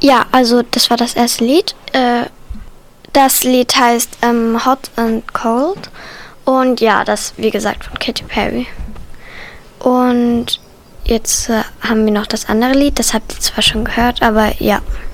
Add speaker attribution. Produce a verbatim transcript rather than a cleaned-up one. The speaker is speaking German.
Speaker 1: Ja, also das war das erste Lied. Äh, das Lied heißt ähm, Hot and Cold. Und ja, das wie gesagt von Katy Perry. Und jetzt äh, haben wir noch das andere Lied, das habt ihr zwar schon gehört, aber ja.